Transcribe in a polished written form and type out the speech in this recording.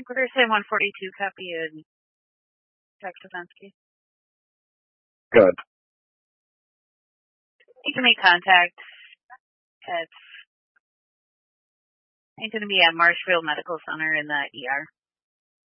Quarter Say 142, copy and Jack Stefanski. Good. You can make contact at, I'm going to be at Marshfield Medical Center in the ER.